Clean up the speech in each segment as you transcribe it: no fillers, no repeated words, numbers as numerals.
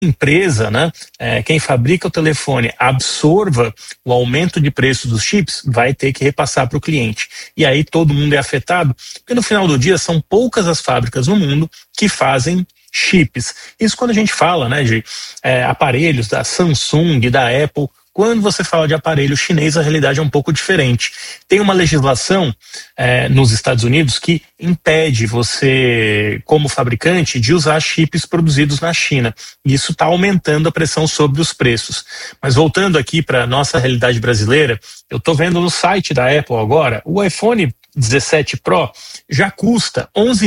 empresa, né, quem fabrica o telefone absorva o aumento de preço dos chips, vai ter que repassar para o cliente. E aí todo mundo é afetado, porque no final do dia são poucas as fábricas no mundo que fazem chips. Isso quando a gente fala, né, de aparelhos da Samsung, da Apple. Quando você fala de aparelho chinês, a realidade é um pouco diferente. Tem uma legislação nos Estados Unidos que impede você, como fabricante, de usar chips produzidos na China. E isso está aumentando a pressão sobre os preços. Mas voltando aqui para a nossa realidade brasileira, eu estou vendo no site da Apple agora, o iPhone 17 Pro já custa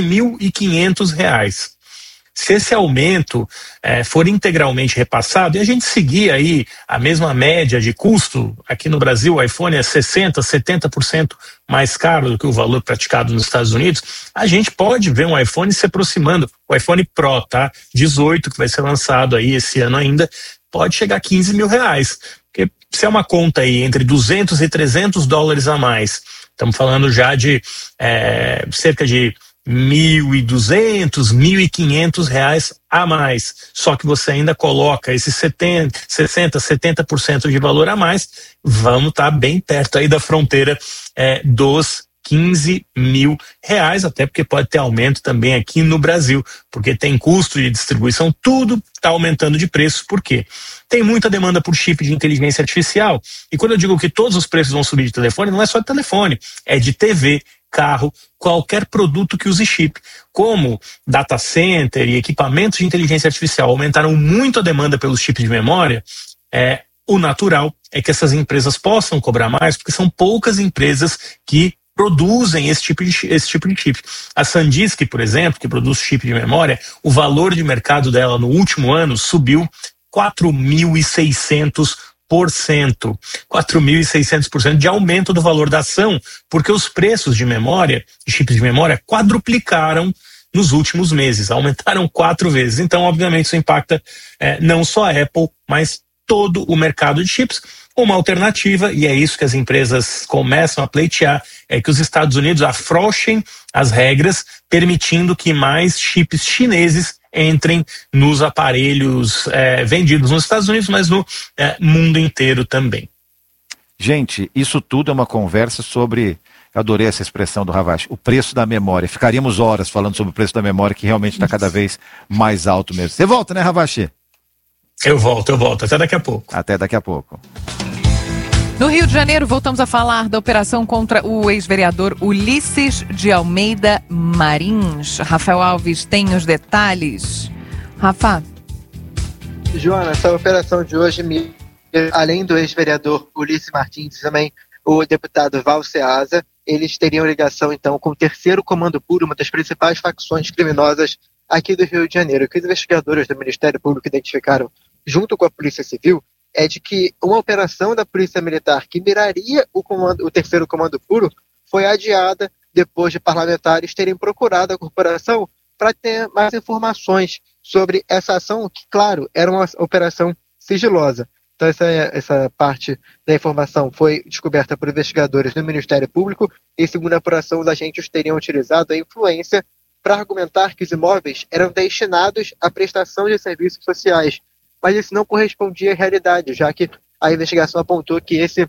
R$11.500. Se esse aumento for integralmente repassado, e a gente seguir aí a mesma média de custo, aqui no Brasil o iPhone é 60%, 70% mais caro do que o valor praticado nos Estados Unidos, a gente pode ver um iPhone se aproximando, o iPhone Pro, tá? 18, que vai ser lançado aí esse ano ainda, pode chegar a R$15.000. Porque se é uma conta aí entre 200 e 300 dólares a mais, estamos falando já de cerca de R$1.200, R$1.500 a mais. Só que você ainda coloca esses 60%, 70% de valor a mais, vamos estar bem perto aí da fronteira dos R$15.000, até porque pode ter aumento também aqui no Brasil, porque tem custo de distribuição, tudo está aumentando de preço. Por quê? Tem muita demanda por chip de inteligência artificial, e quando eu digo que todos os preços vão subir de telefone, não é só de telefone, é de TV, carro, qualquer produto que use chip. Como data center e equipamentos de inteligência artificial aumentaram muito a demanda pelos chips de memória, o natural é que essas empresas possam cobrar mais, porque são poucas empresas que produzem esse tipo de chip. A SanDisk, por exemplo, que produz chip de memória, o valor de mercado dela no último ano subiu 4.600% de aumento do valor da ação, porque os preços de memória, de chips de memória, quadruplicaram nos últimos meses, aumentaram 4 vezes. Então, obviamente, isso impacta não só a Apple, mas todo o mercado de chips. Uma alternativa, e é isso que as empresas começam a pleitear, é que os Estados Unidos afrouxem as regras, permitindo que mais chips chineses entrem nos aparelhos vendidos nos Estados Unidos, mas no mundo inteiro também. Gente, isso tudo é uma conversa sobre, eu adorei essa expressão do Ravache, o preço da memória. Ficaríamos horas falando sobre o preço da memória, que realmente está cada vez mais alto mesmo. Você volta, né, Ravache? Eu volto. Até daqui a pouco. Até daqui a pouco. No Rio de Janeiro, voltamos a falar da operação contra o ex-vereador Ulisses de Almeida Marins. Rafael Alves tem os detalhes. Rafa. Joana, essa operação de hoje, além do ex-vereador Ulisses Martins, também o deputado Val Ceasa, eles teriam ligação, então, com o Terceiro Comando Puro, uma das principais facções criminosas aqui do Rio de Janeiro. O que os investigadores do Ministério Público identificaram junto com a Polícia Civil é de que uma operação da Polícia Militar que miraria o Terceiro Comando Puro foi adiada depois de parlamentares terem procurado a corporação para ter mais informações sobre essa ação, que, claro, era uma operação sigilosa. Então, essa parte da informação foi descoberta por investigadores do Ministério Público e, segundo a apuração, os agentes teriam utilizado a influência para argumentar que os imóveis eram destinados à prestação de serviços sociais. Mas isso não correspondia à realidade, já que a investigação apontou que esse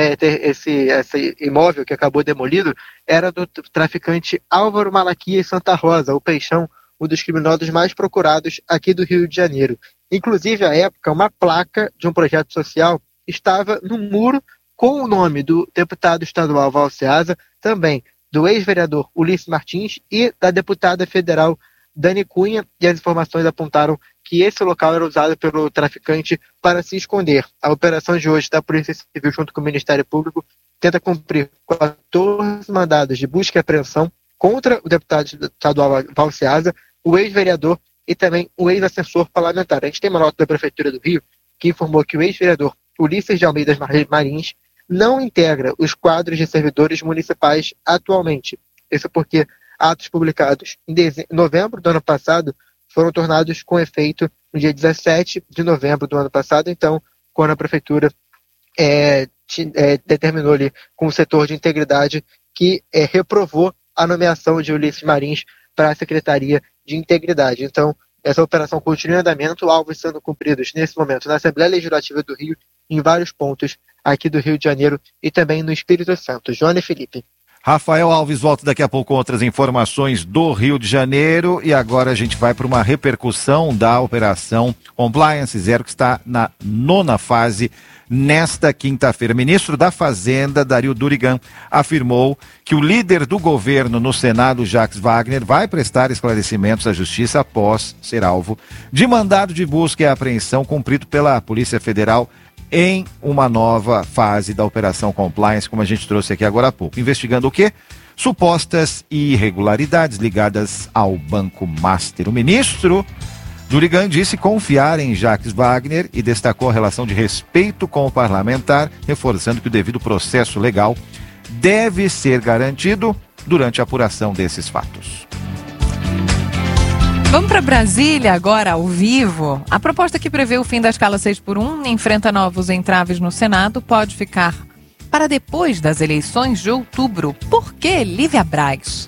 imóvel que acabou demolido era do traficante Álvaro Malaquias Santa Rosa, o Peixão, um dos criminosos mais procurados aqui do Rio de Janeiro. Inclusive, à época, uma placa de um projeto social estava no muro com o nome do deputado estadual Val Ceasa, também do ex-vereador Ulisses Martins e da deputada federal Dani Cunha, e as informações apontaram que esse local era usado pelo traficante para se esconder. A operação de hoje da Polícia Civil junto com o Ministério Público tenta cumprir 14 mandados de busca e apreensão contra o deputado estadual Val Ceasa, o ex-vereador e também o ex-assessor parlamentar. A gente tem uma nota da Prefeitura do Rio que informou que o ex-vereador Ulisses de Almeida Marins não integra os quadros de servidores municipais atualmente. Isso porque atos publicados em novembro do ano passado foram tornados com efeito no dia 17 de novembro do ano passado. Então, quando a Prefeitura determinou ali com o setor de integridade que reprovou a nomeação de Ulisses Marins para a Secretaria de Integridade. Então, Essa operação continua em andamento, alvos sendo cumpridos nesse momento na Assembleia Legislativa do Rio, em vários pontos aqui do Rio de Janeiro e também no Espírito Santo. Joana e Felipe. Rafael Alves volta daqui a pouco com outras informações do Rio de Janeiro e agora a gente vai para uma repercussão da Operação Compliance Zero, que está na 9ª fase nesta quinta-feira. O ministro da Fazenda, Dario Durigan, afirmou que o líder do governo no Senado, Jacques Wagner, vai prestar esclarecimentos à Justiça após ser alvo de mandado de busca e apreensão cumprido pela Polícia Federal em uma nova fase da Operação Compliance, como a gente trouxe aqui agora há pouco. Investigando o quê? Supostas irregularidades ligadas ao Banco Master. O ministro Durigan disse confiar em Jacques Wagner e destacou a relação de respeito com o parlamentar, reforçando que o devido processo legal deve ser garantido durante a apuração desses fatos. Vamos para Brasília agora, ao vivo. A proposta que prevê o fim da escala 6x1 enfrenta novos entraves no Senado, pode ficar para depois das eleições de outubro. Por que, Lívia Braz?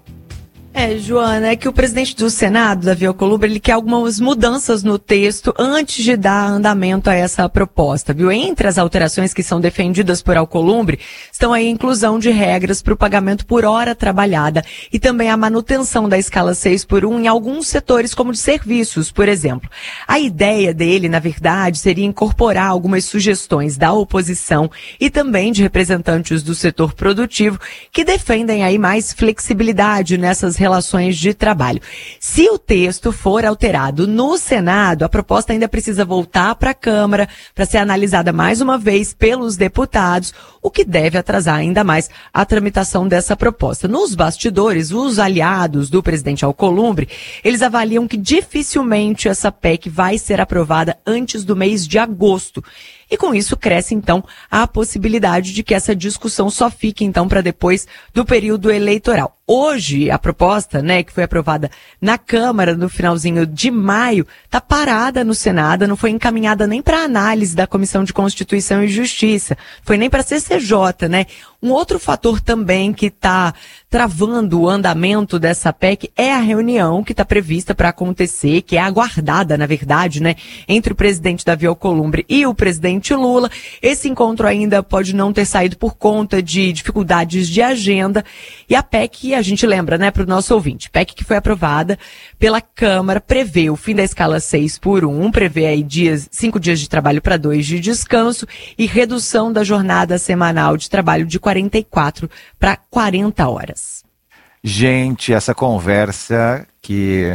Joana, é que o presidente do Senado, Davi Alcolumbre, ele quer algumas mudanças no texto antes de dar andamento a essa proposta, viu? Entre as alterações que são defendidas por Alcolumbre, estão aí a inclusão de regras para o pagamento por hora trabalhada e também a manutenção da escala 6x1 em alguns setores, como de serviços, por exemplo. A ideia dele, na verdade, seria incorporar algumas sugestões da oposição e também de representantes do setor produtivo que defendem aí mais flexibilidade nessas relações de trabalho. Se o texto for alterado no Senado, a proposta ainda precisa voltar para a Câmara para ser analisada mais uma vez pelos deputados, o que deve atrasar ainda mais a tramitação dessa proposta. Nos bastidores, os aliados do presidente Alcolumbre, eles avaliam que dificilmente essa PEC vai ser aprovada antes do mês de agosto. E com isso cresce, então, a possibilidade de que essa discussão só fique, então, para depois do período eleitoral. Hoje, a proposta, que foi aprovada na Câmara no finalzinho de maio, está parada no Senado, não foi encaminhada nem para análise da Comissão de Constituição e Justiça, foi nem para a CCJ, Um outro fator também que está travando o andamento dessa PEC é a reunião que está prevista para acontecer, que é aguardada, na verdade, entre o presidente Davi Alcolumbre e o presidente Lula. Esse encontro ainda pode não ter saído por conta de dificuldades de agenda. E a PEC, a gente lembra, para o nosso ouvinte, PEC que foi aprovada pela Câmara, prevê o fim da escala 6x1, prevê aí 5 dias de trabalho para 2 de descanso e redução da jornada semanal de trabalho de 44 para 40 horas. Gente, essa conversa que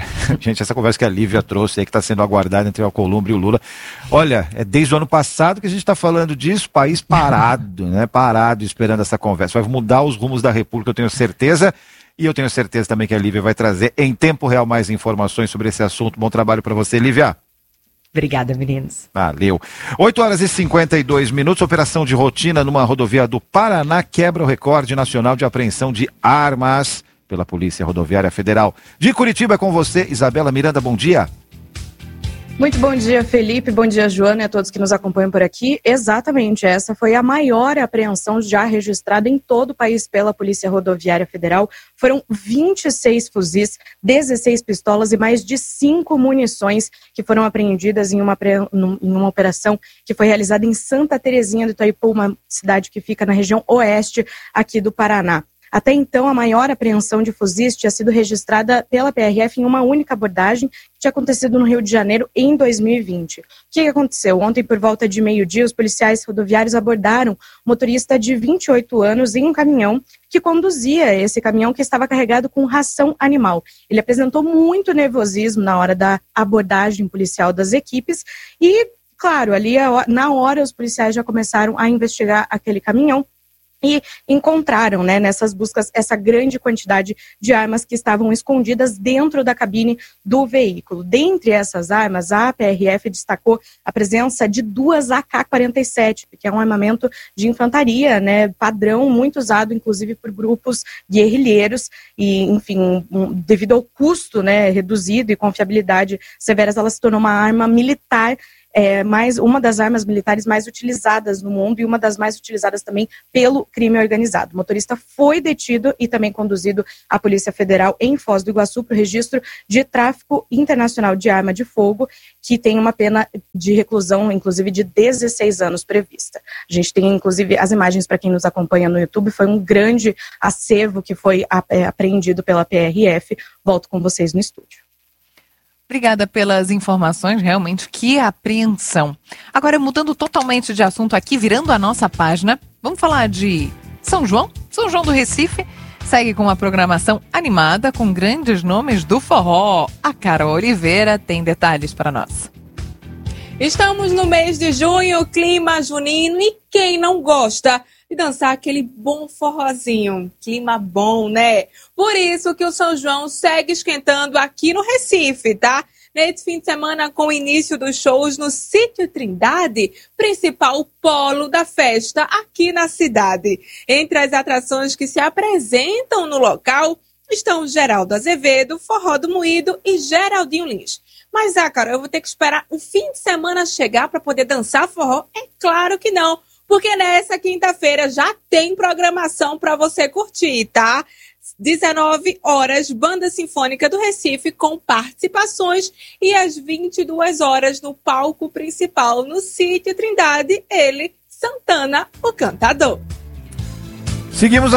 a Lívia trouxe aí, que está sendo aguardada entre o Alcolumbre e o Lula. Olha, é desde o ano passado que a gente está falando disso, país parado, parado esperando essa conversa. Vai mudar os rumos da República, eu tenho certeza. E eu tenho certeza também que a Lívia vai trazer em tempo real mais informações sobre esse assunto. Bom trabalho para você, Lívia. Obrigada, meninos. Valeu. 8h52, operação de rotina numa rodovia do Paraná quebra o recorde nacional de apreensão de armas pela Polícia Rodoviária Federal. De Curitiba é com você, Isabela Miranda, bom dia. Muito bom dia, Felipe, bom dia, Joana, e a todos que nos acompanham por aqui. Exatamente, essa foi a maior apreensão já registrada em todo o país pela Polícia Rodoviária Federal. Foram 26 fuzis, 16 pistolas e mais de 5 munições que foram apreendidas em uma operação que foi realizada em Santa Terezinha do Itaipu, uma cidade que fica na região oeste aqui do Paraná. Até então, a maior apreensão de fuzis tinha sido registrada pela PRF em uma única abordagem que tinha acontecido no Rio de Janeiro em 2020. O que aconteceu? Ontem, por volta de meio-dia, os policiais rodoviários abordaram um motorista de 28 anos em um caminhão que conduzia esse caminhão que estava carregado com ração animal. Ele apresentou muito nervosismo na hora da abordagem policial das equipes e, claro, ali na hora os policiais já começaram a investigar aquele caminhão e encontraram, nessas buscas, essa grande quantidade de armas que estavam escondidas dentro da cabine do veículo. Dentre essas armas, a PRF destacou a presença de 2 AK-47, que é um armamento de infantaria, padrão, muito usado, inclusive, por grupos guerrilheiros. E, enfim, devido ao custo, reduzido e confiabilidade severas, ela se tornou uma arma militar uma das armas militares mais utilizadas no mundo e uma das mais utilizadas também pelo crime organizado. O motorista foi detido e também conduzido à Polícia Federal em Foz do Iguaçu para o registro de tráfico internacional de arma de fogo, que tem uma pena de reclusão, inclusive, de 16 anos prevista. A gente tem, inclusive, as imagens para quem nos acompanha no YouTube, foi um grande acervo que foi apreendido pela PRF. Volto com vocês no estúdio. Obrigada pelas informações, realmente, que apreensão. Agora, mudando totalmente de assunto aqui, virando a nossa página, vamos falar de São João do Recife. Segue com uma programação animada com grandes nomes do forró. A Carol Oliveira tem detalhes para nós. Estamos no mês de junho, clima junino, e quem não gosta de dançar aquele bom forrozinho? Clima bom, né? Por isso que o São João segue esquentando aqui no Recife, tá? Nesse fim de semana, com o início dos shows no Sítio Trindade, principal polo da festa aqui na cidade. Entre as atrações que se apresentam no local estão Geraldo Azevedo, Forró do Moído e Geraldinho Lins. Mas, Carol, eu vou ter que esperar o fim de semana chegar para poder dançar forró? É claro que não, porque nessa quinta-feira já tem programação para você curtir, tá? 19 horas, Banda Sinfônica do Recife com participações, e às 22 horas no palco principal no Sítio Trindade, ele, Santana, o cantador. Seguimos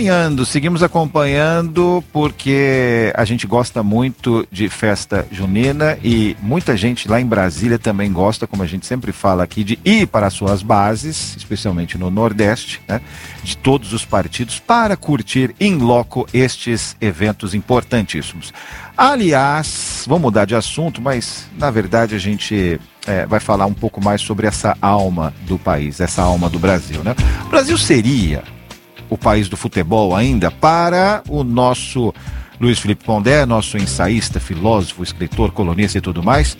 acompanhando porque a gente gosta muito de festa junina e muita gente lá em Brasília também gosta, como a gente sempre fala aqui, de ir para as suas bases, especialmente no Nordeste, né, de todos os partidos, para curtir in loco estes eventos importantíssimos. Aliás, vamos mudar de assunto, mas na verdade a gente vai falar um pouco mais sobre essa alma do país, essa alma do Brasil, né? O Brasil seria o país do futebol ainda para o nosso Luiz Felipe Pondé, nosso ensaísta, filósofo, escritor, colunista e tudo mais?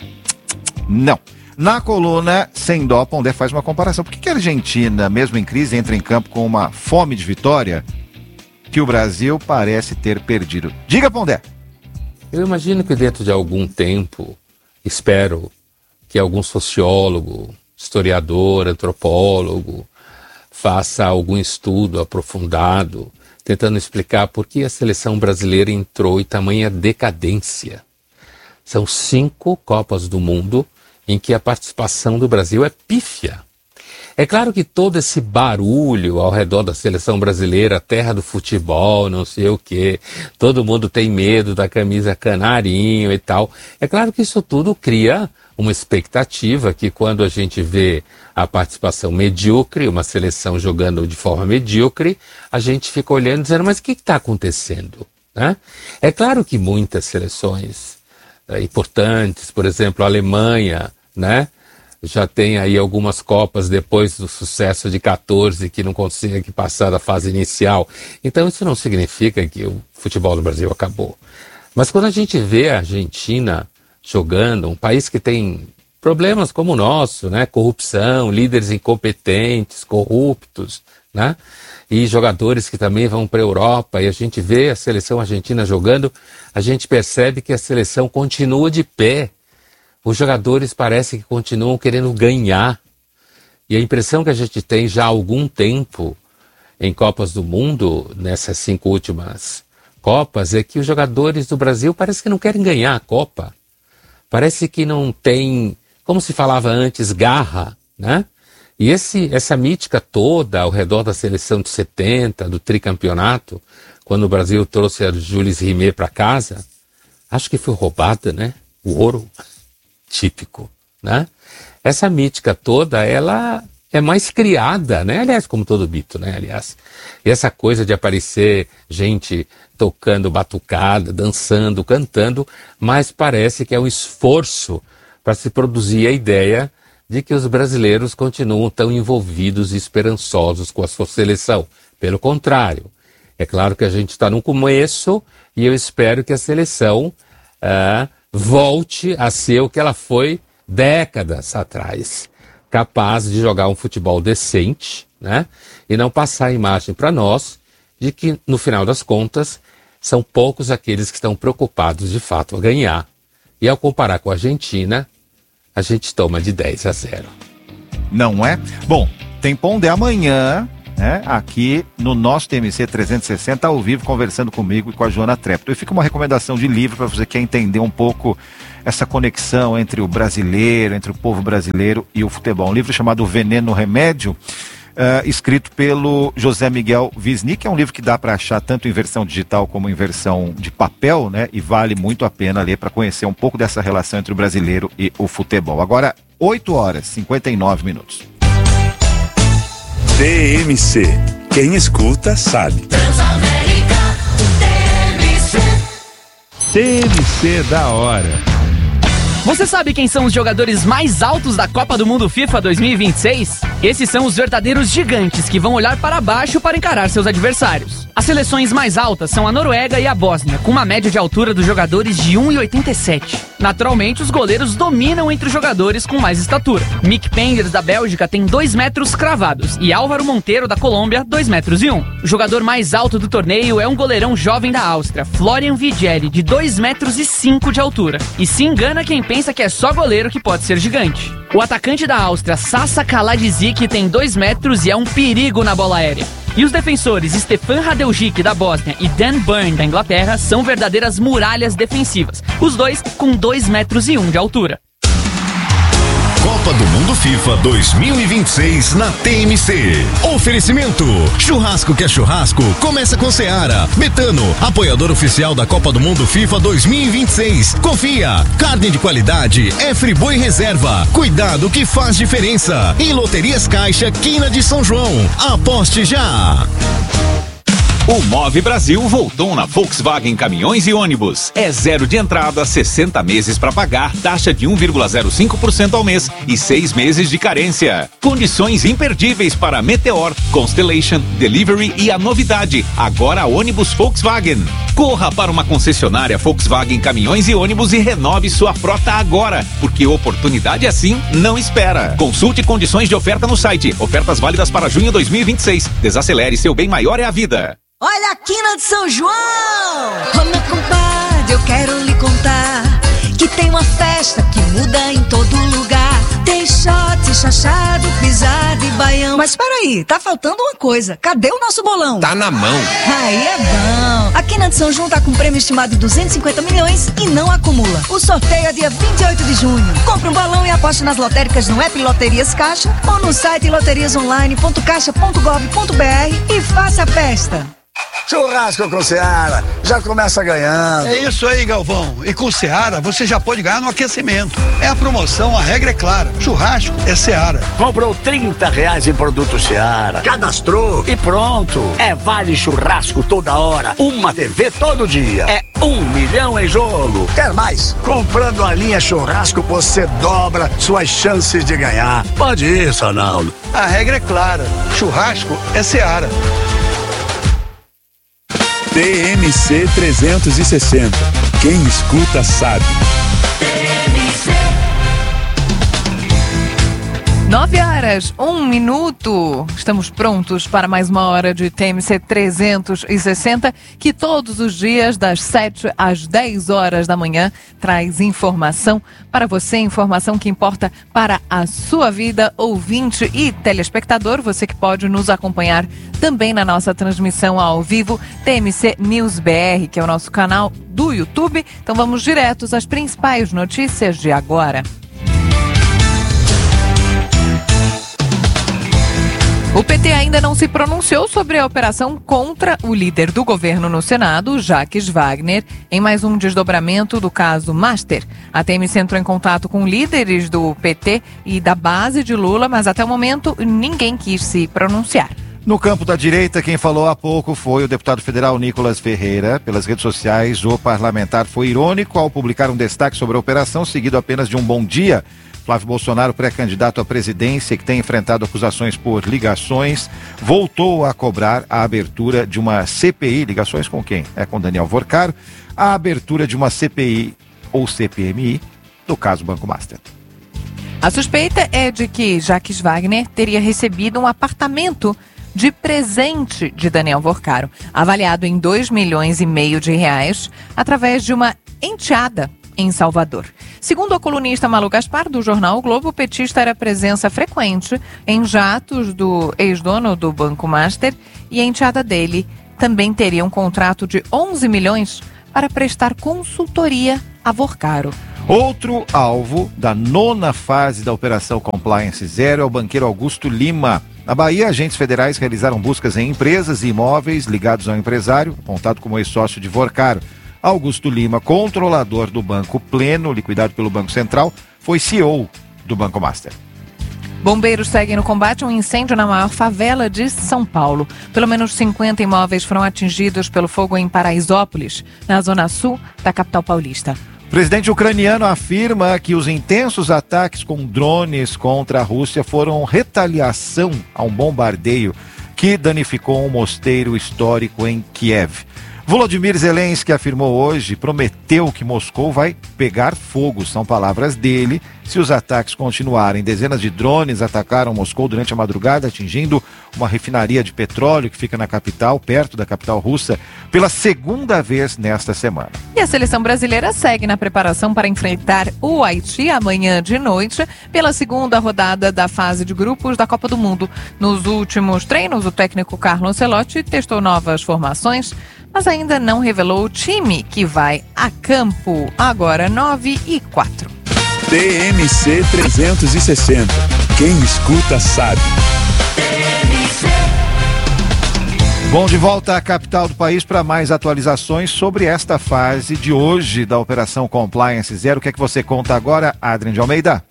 Não. Na coluna Sem Dó, Pondé faz uma comparação. Por que a Argentina, mesmo em crise, entra em campo com uma fome de vitória que o Brasil parece ter perdido? Diga, Pondé. Eu imagino que dentro de algum tempo, espero que algum sociólogo, historiador, antropólogo, faça algum estudo aprofundado, tentando explicar por que a seleção brasileira entrou em tamanha decadência. São 5 Copas do Mundo em que a participação do Brasil é pífia. É claro que todo esse barulho ao redor da seleção brasileira, terra do futebol, não sei o quê, todo mundo tem medo da camisa canarinho e tal. É claro que isso tudo cria uma expectativa que quando a gente vê a participação medíocre, uma seleção jogando de forma medíocre, a gente fica olhando e dizendo, mas o que está acontecendo? Né? É claro que muitas seleções importantes, por exemplo, a Alemanha, né, já tem aí algumas Copas depois do sucesso de 14 que não consegue passar da fase inicial. Então isso não significa que o futebol no Brasil acabou. Mas quando a gente vê a Argentina jogando, um país que tem problemas como o nosso, né? Corrupção, líderes incompetentes, corruptos, né? E jogadores que também vão para a Europa, e a gente vê a seleção argentina jogando, a gente percebe que a seleção continua de pé. Os jogadores parecem que continuam querendo ganhar. E a impressão que a gente tem já há algum tempo em Copas do Mundo, nessas 5 últimas Copas, é que os jogadores do Brasil parece que não querem ganhar a Copa. Parece que não tem, como se falava antes, garra, né? E essa mítica toda ao redor da seleção de 70, do tricampeonato, quando o Brasil trouxe a Jules Rimet para casa, acho que foi roubada, né? O ouro típico, né? Essa mítica toda, ela é mais criada, né? Aliás, como todo mito, né? Aliás, e essa coisa de aparecer gente tocando batucada, dançando, cantando, mas parece que é um esforço para se produzir a ideia de que os brasileiros continuam tão envolvidos e esperançosos com a sua seleção. Pelo contrário, é claro que a gente está no começo e eu espero que a seleção volte a ser o que ela foi décadas atrás, capaz de jogar um futebol decente, né? E não passar a imagem para nós de que, no final das contas, são poucos aqueles que estão preocupados de fato a ganhar. E ao comparar com a Argentina, a gente toma de 10-0. Não é? Bom, tem Pondé amanhã, né, aqui no nosso TMC 360 ao vivo, conversando comigo e com a Joana Trepto. E fica uma recomendação de livro para você que quer entender um pouco essa conexão entre o brasileiro, entre o povo brasileiro e o futebol. Um livro chamado Veneno Remédio, escrito pelo José Miguel Wisnik. É um livro que dá para achar tanto em versão digital como em versão de papel, né? E vale muito a pena ler para conhecer um pouco dessa relação entre o brasileiro e o futebol. Agora, 8h59. TMC. Quem escuta sabe. Transamérica, TMC da hora. Você sabe quem são os jogadores mais altos da Copa do Mundo FIFA 2026? Esses são os verdadeiros gigantes que vão olhar para baixo para encarar seus adversários. As seleções mais altas são a Noruega e a Bósnia, com uma média de altura dos jogadores de 1,87. Naturalmente, os goleiros dominam entre os jogadores com mais estatura. Mick Penders, da Bélgica, tem 2 metros cravados e Álvaro Monteiro, da Colômbia, 2,01 metros. O jogador mais alto do torneio é um goleirão jovem da Áustria, Florian Vigieri, de 2,05 metros de altura. E se engana quem pensa que é só goleiro que pode ser gigante. O atacante da Áustria, Sasa Kaladzic, tem 2 metros e é um perigo na bola aérea. E os defensores Stefan Radiljic, da Bósnia, e Dan Burn, da Inglaterra, são verdadeiras muralhas defensivas, os dois com 2,01 metros de altura. Copa do Mundo FIFA 2026 na TMC. Oferecimento: churrasco que é churrasco, começa com Seara. Betano, apoiador oficial da Copa do Mundo FIFA 2026. Confia, carne de qualidade é Friboi Reserva. Cuidado que faz diferença. E Loterias Caixa, Quina de São João. Aposte já. O Move Brasil voltou na Volkswagen Caminhões e Ônibus. É 0 de entrada, 60 meses para pagar, taxa de 1,05% ao mês e 6 meses de carência. Condições imperdíveis para Meteor, Constellation, Delivery e a novidade, agora ônibus Volkswagen. Corra para uma concessionária Volkswagen Caminhões e Ônibus e renove sua frota agora, porque oportunidade assim não espera. Consulte condições de oferta no site. Ofertas válidas para junho 2026. Desacelere, seu bem maior é a vida. Olha a quina de São João! Ô meu compadre, eu quero lhe contar que tem uma festa que muda em todo lugar. Tem shot, chachado, pisada e baião. Mas peraí, tá faltando uma coisa. Cadê o nosso bolão? Tá na mão. Aí é bom. A quina de São João tá com prêmio estimado de 250 milhões e não acumula. O sorteio é dia 28 de junho. Compre um bolão e aposte nas lotéricas no app Loterias Caixa ou no site loteriasonline.caixa.gov.br e faça a festa. Churrasco com Seara, já começa ganhando. É isso aí, Galvão. E com Seara, você já pode ganhar no aquecimento. É a promoção, a regra é clara. Churrasco é Seara. Comprou R$30 em produto Seara, cadastrou e pronto. É vale churrasco toda hora, uma TV todo dia. É 1 milhão em jogo. Quer mais? Comprando a linha churrasco, você dobra suas chances de ganhar. Pode ir, Sonaldo. A regra é clara. Churrasco é Seara. TMC 360. Quem escuta sabe. 9h01. Estamos prontos para mais uma hora de TMC 360, que todos os dias, das 7 às 10 horas da manhã, traz informação para você, informação que importa para a sua vida, ouvinte e telespectador. Você que pode nos acompanhar também na nossa transmissão ao vivo, TMC News BR, que é o nosso canal do YouTube. Então vamos diretos às principais notícias de agora. O PT ainda não se pronunciou sobre a operação contra o líder do governo no Senado, Jacques Wagner, em mais um desdobramento do caso Master. A TMC entrou em contato com líderes do PT e da base de Lula, mas até o momento ninguém quis se pronunciar. No campo da direita, quem falou há pouco foi o deputado federal Nicolas Ferreira. Pelas redes sociais, o parlamentar foi irônico ao publicar um destaque sobre a operação, seguido apenas de um bom dia. Flávio Bolsonaro, pré-candidato à presidência, que tem enfrentado acusações por ligações, voltou a cobrar a abertura de uma CPI. Ligações com quem? Com Daniel Vorcaro. A abertura de uma CPI ou CPMI do caso Banco Master. A suspeita é de que Jacques Wagner teria recebido um apartamento de presente de Daniel Vorcaro, avaliado em R$2,5 milhões, através de uma enteada em Salvador. Segundo a colunista Malu Gaspar, do jornal O Globo, o petista era presença frequente em jatos do ex-dono do Banco Master e a enteada dele também teria um contrato de 11 milhões para prestar consultoria a Vorcaro. Outro alvo da 9ª fase da Operação Compliance Zero é o banqueiro Augusto Lima. Na Bahia, agentes federais realizaram buscas em empresas e imóveis ligados ao empresário, apontado como ex-sócio de Vorcaro. Augusto Lima, controlador do Banco Pleno, liquidado pelo Banco Central, foi CEO do Banco Master. Bombeiros seguem no combate a um incêndio na maior favela de São Paulo. Pelo menos 50 imóveis foram atingidos pelo fogo em Paraisópolis, na zona sul da capital paulista. O presidente ucraniano afirma que os intensos ataques com drones contra a Rússia foram retaliação a um bombardeio que danificou um mosteiro histórico em Kiev. Volodymyr Zelensky afirmou hoje, prometeu que Moscou vai pegar fogo, são palavras dele, se os ataques continuarem. Dezenas de drones atacaram Moscou durante a madrugada, atingindo uma refinaria de petróleo que fica na capital, perto da capital russa, pela segunda vez nesta semana. E a seleção brasileira segue na preparação para enfrentar o Haiti amanhã de noite, pela segunda rodada da fase de grupos da Copa do Mundo. Nos últimos treinos, o técnico Carlo Ancelotti testou novas formações, mas ainda não revelou o time que vai a campo. Agora 9h04. TMC 360. Quem escuta sabe. Bom, de volta à capital do país para mais atualizações sobre esta fase de hoje da Operação Compliance Zero. O que é que você conta agora, Adrien de Almeida?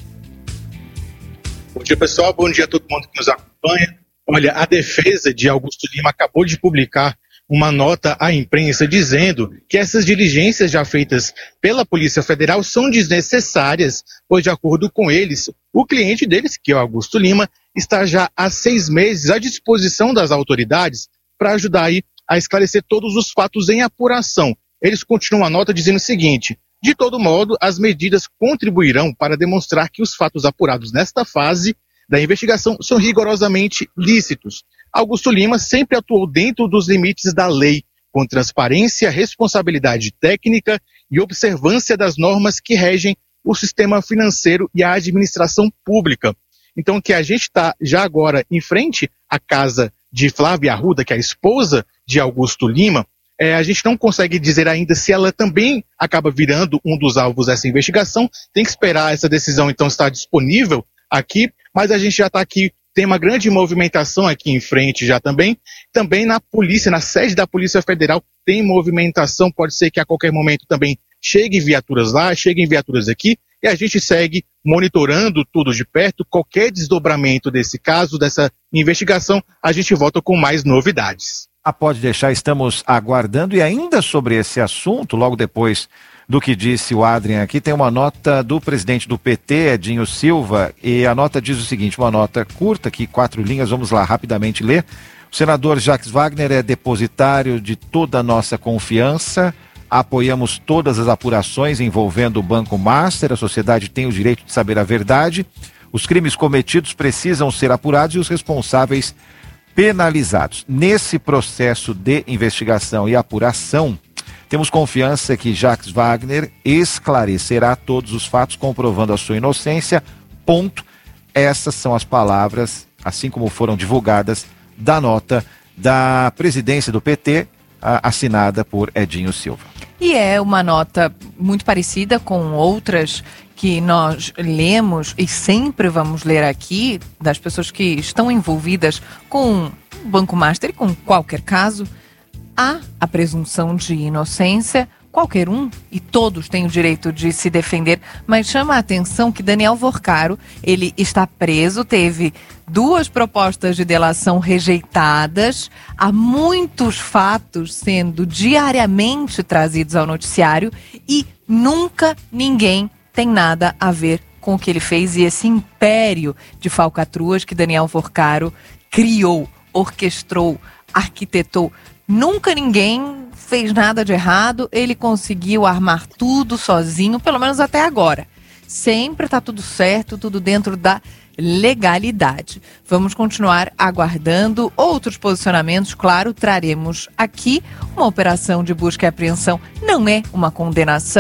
Bom dia, pessoal. Bom dia a todo mundo que nos acompanha. Olha, a defesa de Augusto Lima acabou de publicar uma nota à imprensa dizendo que essas diligências já feitas pela Polícia Federal são desnecessárias, pois, de acordo com eles, o cliente deles, que é o Augusto Lima, está já há 6 meses à disposição das autoridades para ajudar aí a esclarecer todos os fatos em apuração. Eles continuam a nota dizendo o seguinte: de todo modo, as medidas contribuirão para demonstrar que os fatos apurados nesta fase da investigação são rigorosamente lícitos. Augusto Lima sempre atuou dentro dos limites da lei, com transparência, responsabilidade técnica e observância das normas que regem o sistema financeiro e a administração pública. Então, que a gente está já agora em frente à casa de Flávia Arruda, que é a esposa de Augusto Lima, a gente não consegue dizer ainda se ela também acaba virando um dos alvos dessa investigação. Tem que esperar essa decisão, então, estar disponível aqui, mas a gente já está aqui. Tem uma grande movimentação aqui em frente já também. Também na polícia, na sede da Polícia Federal, tem movimentação. Pode ser que a qualquer momento também cheguem viaturas lá, cheguem viaturas aqui. E a gente segue monitorando tudo de perto. Qualquer desdobramento desse caso, dessa investigação, a gente volta com mais novidades. Pode deixar, estamos aguardando. E ainda sobre esse assunto, logo depois do que disse o Adrien aqui, tem uma nota do presidente do PT, Edinho Silva, e a nota diz o seguinte, uma nota curta aqui, 4 linhas, vamos lá rapidamente ler. O senador Jacques Wagner é depositário de toda a nossa confiança, apoiamos todas as apurações envolvendo o Banco Master, a sociedade tem o direito de saber a verdade, os crimes cometidos precisam ser apurados e os responsáveis penalizados. Nesse processo de investigação e apuração, temos confiança que Jacques Wagner esclarecerá todos os fatos, comprovando a sua inocência. Ponto. Essas são as palavras, assim como foram divulgadas, da nota da presidência do PT, assinada por Edinho Silva. E é uma nota muito parecida com outras que nós lemos e sempre vamos ler aqui, das pessoas que estão envolvidas com o Banco Master e com qualquer caso. Há a presunção de inocência, qualquer um, e todos têm o direito de se defender, mas chama a atenção que Daniel Vorcaro, ele está preso, teve 2 propostas de delação rejeitadas, há muitos fatos sendo diariamente trazidos ao noticiário e nunca ninguém tem nada a ver com o que ele fez e esse império de falcatruas que Daniel Vorcaro criou, orquestrou, arquitetou. Nunca ninguém fez nada de errado, ele conseguiu armar tudo sozinho, pelo menos até agora. Sempre está tudo certo, tudo dentro da legalidade. Vamos continuar aguardando outros posicionamentos, claro, traremos aqui uma operação de busca e apreensão. Não é uma condenação,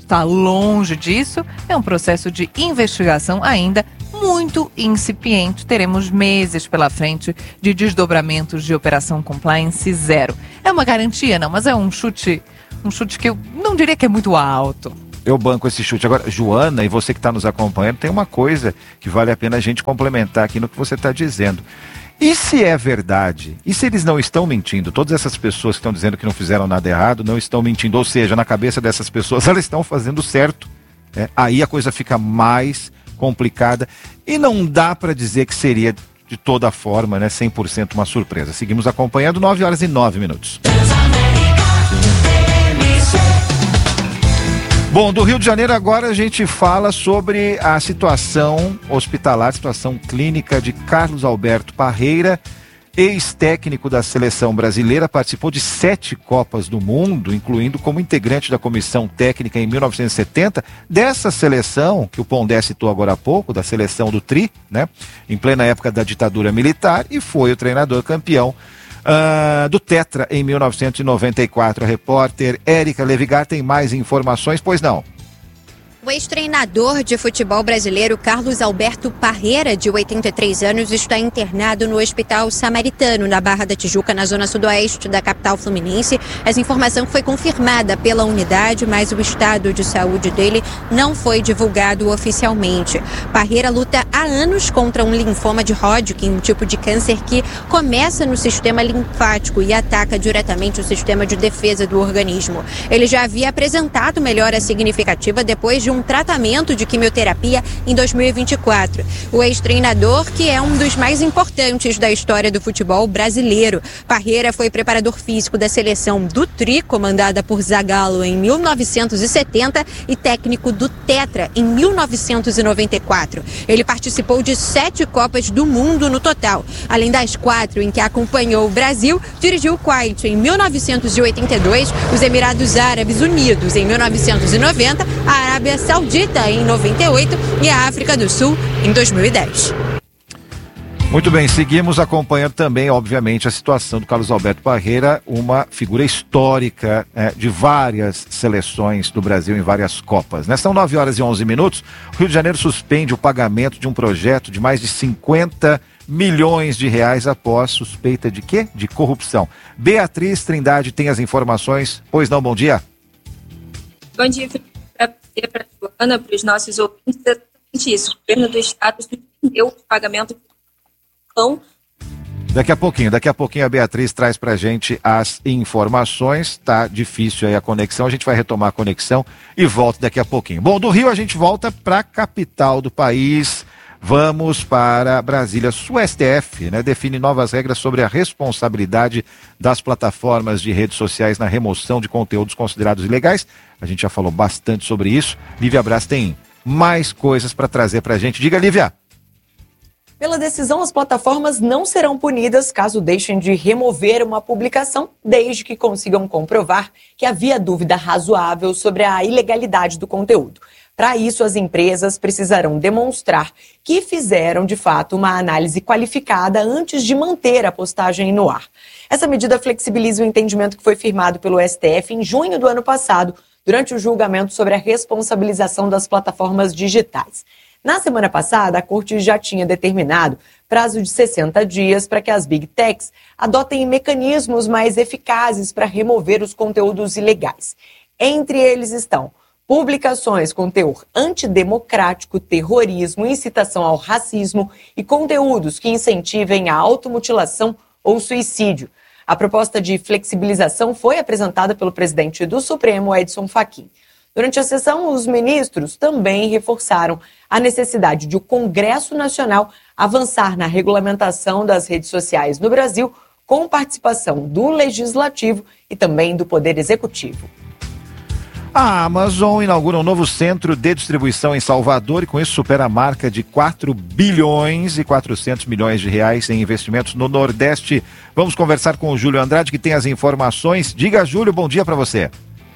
está longe disso. É um processo de investigação ainda muito incipiente. Teremos meses pela frente de desdobramentos de Operação Compliance Zero. É uma garantia, não, mas é um chute que eu não diria que é muito alto. Eu banco esse chute. Agora, Joana, e você que está nos acompanhando, tem uma coisa que vale a pena a gente complementar aqui no que você está dizendo. E se é verdade? E se eles não estão mentindo? Todas essas pessoas que estão dizendo que não fizeram nada errado não estão mentindo. Ou seja, na cabeça dessas pessoas, elas estão fazendo certo. Aí a coisa fica mais complicada. E não dá para dizer que seria de toda forma, 100% uma surpresa. Seguimos acompanhando, 9h09. Bom, do Rio de Janeiro agora a gente fala sobre a situação hospitalar, situação clínica de Carlos Alberto Parreira, ex-técnico da seleção brasileira, participou de 7 Copas do Mundo, incluindo como integrante da comissão técnica em 1970, dessa seleção que o Pondé citou agora há pouco, da seleção do Tri, em plena época da ditadura militar, e foi o treinador campeão do Tetra em 1994. A repórter Érica Levigar tem mais informações, pois não? O ex-treinador de futebol brasileiro Carlos Alberto Parreira, de 83 anos, está internado no Hospital Samaritano, na Barra da Tijuca, na zona sudoeste da capital fluminense. Essa informação foi confirmada pela unidade, mas o estado de saúde dele não foi divulgado oficialmente. Parreira luta há anos contra um linfoma de Hodgkin, um tipo de câncer que começa no sistema linfático e ataca diretamente o sistema de defesa do organismo. Ele já havia apresentado melhora significativa depois de um tratamento de quimioterapia em 2024. O ex-treinador, que é um dos mais importantes da história do futebol brasileiro. Parreira foi preparador físico da seleção do Tri, comandada por Zagallo em 1970, e técnico do Tetra em 1994. Ele participou de 7 Copas do Mundo no total. Além das 4 em que acompanhou o Brasil, dirigiu o Kuwait em 1982, os Emirados Árabes Unidos em 1990, a Arábia Saudita em 98 e a África do Sul em 2010. Muito bem, seguimos acompanhando também, obviamente, a situação do Carlos Alberto Parreira, uma figura histórica de várias seleções do Brasil em várias Copas. São 9h11. O Rio de Janeiro suspende o pagamento de um projeto de mais de 50 milhões de reais após suspeita de quê? De corrupção. Beatriz Trindade tem as informações. Pois não, bom dia. Bom dia, Felipe. Para a Joana, para os nossos ouvintes, é exatamente isso. O governo do estado suspendeu o pagamento do pão. Daqui a pouquinho a Beatriz traz pra gente as informações. Tá difícil aí a conexão, a gente vai retomar a conexão e volta daqui a pouquinho. Bom, do Rio a gente volta para a capital do país. Vamos para Brasília. O STF define novas regras sobre a responsabilidade das plataformas de redes sociais na remoção de conteúdos considerados ilegais. A gente já falou bastante sobre isso. Lívia Braz tem mais coisas para trazer para a gente. Diga, Lívia. Pela decisão, as plataformas não serão punidas caso deixem de remover uma publicação, desde que consigam comprovar que havia dúvida razoável sobre a ilegalidade do conteúdo. Para isso, as empresas precisarão demonstrar que fizeram, de fato, uma análise qualificada antes de manter a postagem no ar. Essa medida flexibiliza o entendimento que foi firmado pelo STF em junho do ano passado, durante o julgamento sobre a responsabilização das plataformas digitais. Na semana passada, a Corte já tinha determinado prazo de 60 dias para que as Big Techs adotem mecanismos mais eficazes para remover os conteúdos ilegais. Entre eles estão publicações com teor antidemocrático, terrorismo, incitação ao racismo e conteúdos que incentivem a automutilação ou suicídio. A proposta de flexibilização foi apresentada pelo presidente do Supremo, Edson Fachin. Durante a sessão, os ministros também reforçaram a necessidade de o Congresso Nacional avançar na regulamentação das redes sociais no Brasil, com participação do Legislativo e também do Poder Executivo. A Amazon inaugura um novo centro de distribuição em Salvador e com isso supera a marca de 4 bilhões e 400 milhões de reais em investimentos no Nordeste. Vamos conversar com o Júlio Andrade, que tem as informações. Diga, Júlio, bom dia para você.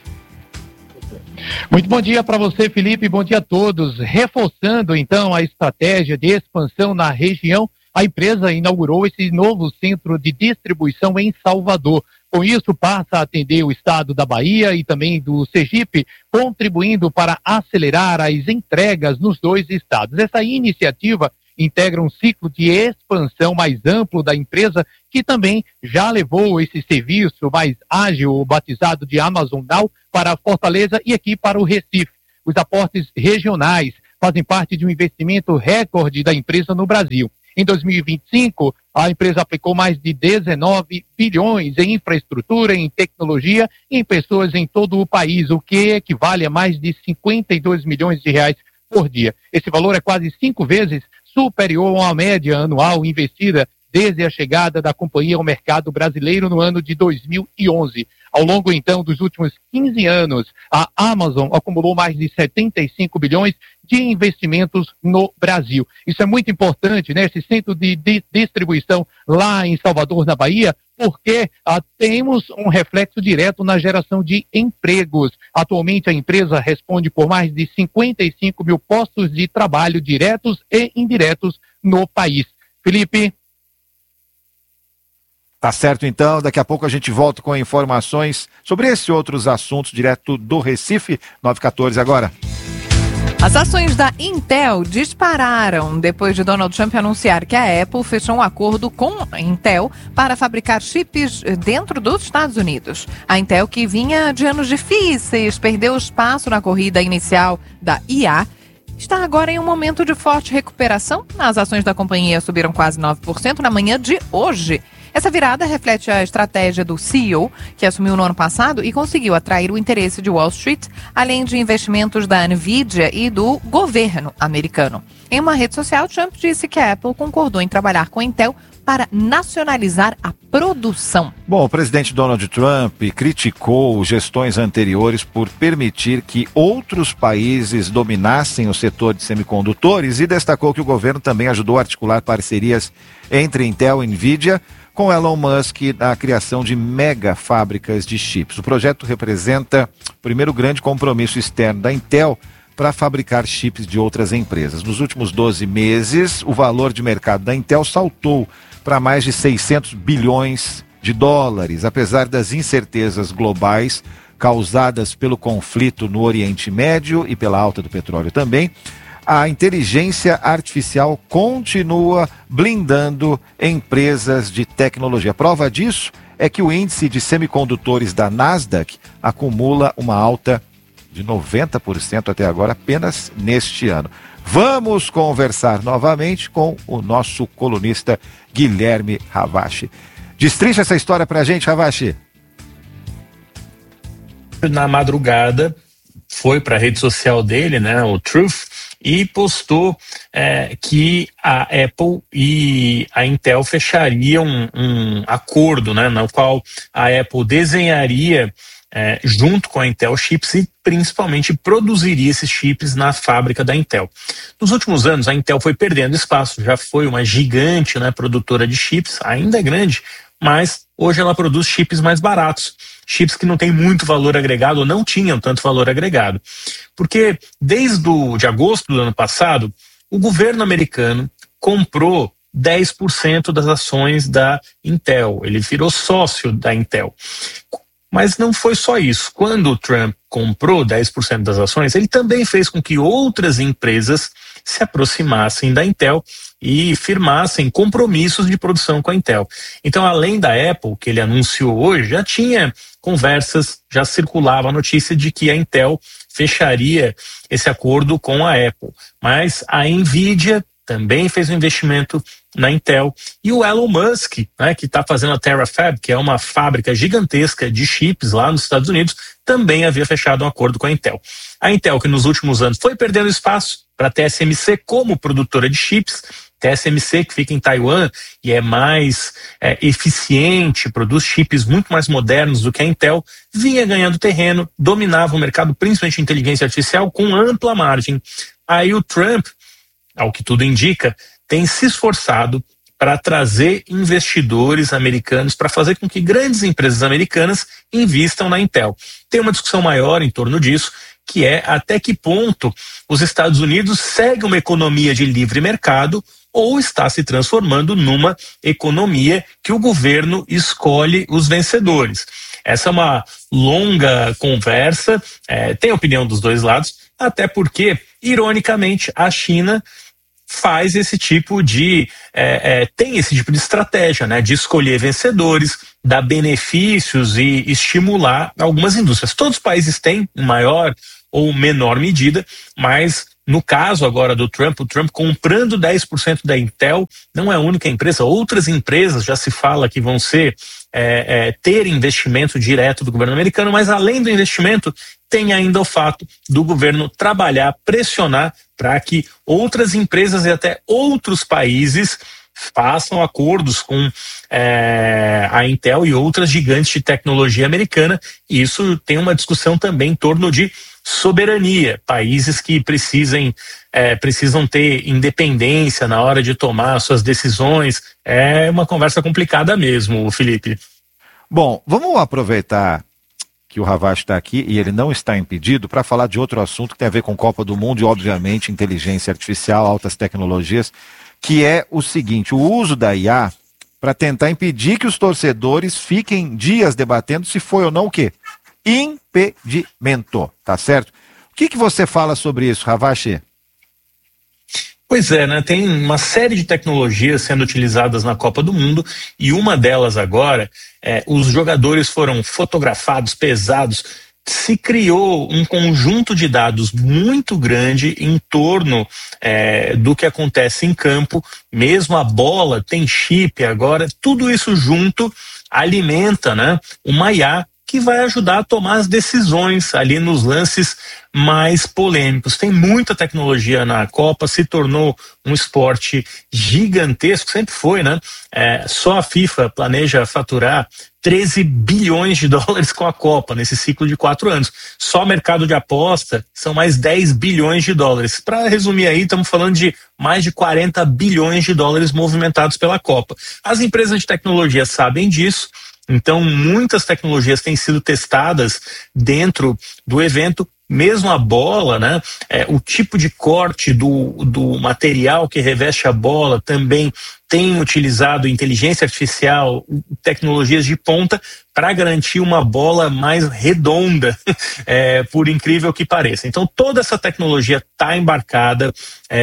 Muito bom dia para você, Felipe, bom dia a todos. Reforçando então a estratégia de expansão na região, a empresa inaugurou esse novo centro de distribuição em Salvador. Com isso, passa a atender o estado da Bahia e também do Sergipe, contribuindo para acelerar as entregas nos 2 estados. Essa iniciativa integra um ciclo de expansão mais amplo da empresa, que também já levou esse serviço mais ágil, batizado de Amazon Now, para Fortaleza e aqui para o Recife. Os aportes regionais fazem parte de um investimento recorde da empresa no Brasil. Em 2025, a empresa aplicou mais de 19 bilhões em infraestrutura, em tecnologia e em pessoas em todo o país, o que equivale a mais de 52 milhões de reais por dia. Esse valor é quase 5 vezes superior à média anual investida desde a chegada da companhia ao mercado brasileiro no ano de 2011. Ao longo, então, dos últimos 15 anos, a Amazon acumulou mais de 75 bilhões de investimentos no Brasil. Isso é muito importante, né? Esse centro de distribuição lá em Salvador, na Bahia, porque temos um reflexo direto na geração de empregos. Atualmente, a empresa responde por mais de 55 mil postos de trabalho diretos e indiretos no país. Felipe? Tá certo, então. Daqui a pouco a gente volta com informações sobre esses e outros assuntos direto do Recife. 9h14 agora. As ações da Intel dispararam depois de Donald Trump anunciar que a Apple fechou um acordo com a Intel para fabricar chips dentro dos Estados Unidos. A Intel, que vinha de anos difíceis, perdeu espaço na corrida inicial da IA, está agora em um momento de forte recuperação. As ações da companhia subiram quase 9% na manhã de hoje. Essa virada reflete a estratégia do CEO, que assumiu no ano passado e conseguiu atrair o interesse de Wall Street, além de investimentos da Nvidia e do governo americano. Em uma rede social, Trump disse que a Apple concordou em trabalhar com a Intel para nacionalizar a produção. Bom, o presidente Donald Trump criticou gestões anteriores por permitir que outros países dominassem o setor de semicondutores e destacou que o governo também ajudou a articular parcerias entre Intel e Nvidia com Elon Musk na criação de mega fábricas de chips. O projeto representa o primeiro grande compromisso externo da Intel para fabricar chips de outras empresas. Nos últimos 12 meses, o valor de mercado da Intel saltou para mais de 600 bilhões de dólares, apesar das incertezas globais causadas pelo conflito no Oriente Médio e pela alta do petróleo também. A inteligência artificial continua blindando empresas de tecnologia. Prova disso é que o índice de semicondutores da Nasdaq acumula uma alta de 90% até agora, apenas neste ano. Vamos conversar novamente com o nosso colunista Guilherme Ravache. Destrincha essa história pra gente, Ravache. Na madrugada, foi para a rede social dele, né, o Truth, e postou que a Apple e a Intel fechariam um acordo, né, no qual a Apple desenharia junto com a Intel chips e principalmente produziria esses chips na fábrica da Intel. Nos últimos anos, a Intel foi perdendo espaço, já foi uma gigante, né, produtora de chips, ainda é grande, mas hoje ela produz chips mais baratos, chips que não têm muito valor agregado ou não tinham tanto valor agregado. Porque desde de agosto do ano passado, o governo americano comprou 10% das ações da Intel, ele virou sócio da Intel. Mas não foi só isso. Quando o Trump comprou 10% das ações, ele também fez com que outras empresas se aproximassem da Intel e firmassem compromissos de produção com a Intel. Então, além da Apple, que ele anunciou hoje, já tinha conversas, já circulava a notícia de que a Intel fecharia esse acordo com a Apple. Mas a Nvidia também fez um investimento na Intel. E o Elon Musk, né, que está fazendo a TerraFab, que é uma fábrica gigantesca de chips lá nos Estados Unidos, também havia fechado um acordo com a Intel. A Intel, que nos últimos anos foi perdendo espaço para a TSMC como produtora de chips, TSMC, que fica em Taiwan e é mais eficiente, produz chips muito mais modernos do que a Intel, vinha ganhando terreno, dominava o mercado, principalmente de inteligência artificial, com ampla margem. Aí o Trump, ao que tudo indica, tem se esforçado para trazer investidores americanos para fazer com que grandes empresas americanas invistam na Intel. Tem uma discussão maior em torno disso, que é até que ponto os Estados Unidos seguem uma economia de livre mercado ou está se transformando numa economia que o governo escolhe os vencedores. Essa é uma longa conversa, tem opinião dos dois lados, até porque, ironicamente, a China faz esse tipo de tem esse tipo de estratégia, né, de escolher vencedores, dar benefícios e estimular algumas indústrias. Todos os países têm, em maior ou menor medida, mas no caso agora do Trump, o Trump comprando 10% da Intel, não é a única empresa, outras empresas já se fala que vão ser ter investimento direto do governo americano, mas além do investimento, tem ainda o fato do governo trabalhar, pressionar para que outras empresas e até outros países façam acordos com a Intel e outras gigantes de tecnologia americana. E isso tem uma discussão também em torno de soberania, países que precisam ter independência na hora de tomar suas decisões. É uma conversa complicada mesmo, Felipe. Bom, vamos aproveitar que o Ravache está aqui e ele não está impedido para falar de outro assunto que tem a ver com Copa do Mundo e, obviamente, inteligência artificial, altas tecnologias, que é o seguinte: o uso da IA para tentar impedir que os torcedores fiquem dias debatendo se foi ou não o quê? Impedimento, tá certo? O que você fala sobre isso, Ravache? Pois é, né? Tem uma série de tecnologias sendo utilizadas na Copa do Mundo e uma delas agora, os jogadores foram fotografados, pesados, se criou um conjunto de dados muito grande em torno do que acontece em campo, mesmo a bola tem chip agora, tudo isso junto alimenta, né, uma IA que vai ajudar a tomar as decisões ali nos lances mais polêmicos. Tem muita tecnologia na Copa, se tornou um esporte gigantesco, sempre foi, né? Só a FIFA planeja faturar 13 bilhões de dólares com a Copa nesse ciclo de 4 anos. Só mercado de aposta são mais 10 bilhões de dólares. Para resumir aí, estamos falando de mais de 40 bilhões de dólares movimentados pela Copa. As empresas de tecnologia sabem disso. Então, muitas tecnologias têm sido testadas dentro do evento, mesmo a bola, né? O tipo de corte do material que reveste a bola também tem utilizado inteligência artificial, tecnologias de ponta, para garantir uma bola mais redonda, por incrível que pareça. Então, toda essa tecnologia está embarcada